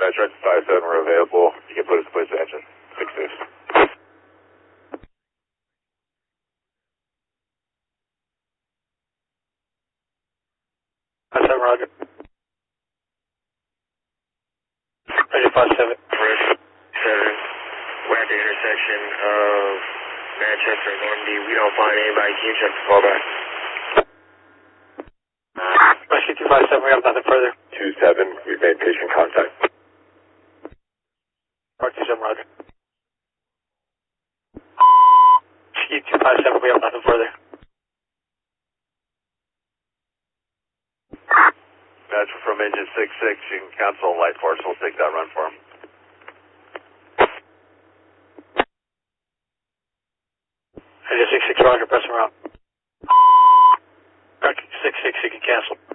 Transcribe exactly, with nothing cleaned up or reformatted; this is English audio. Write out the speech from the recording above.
Trent five seven, we're available. You can put us in place of engine. six six. five seven, roger. Roger, five seven. First, seven. We're at the intersection of Manchester and Normandy. We don't find anybody. Can you check the fallback? Rescue two five seven, we have nothing further. two seven, we've made patient contact. Park two seven, roger. Rescue two five seven, we have nothing further. Match from engine six six, you can cancel light force, we'll take that run for him. Engine six six, roger, press him around. Park six six, you can cancel.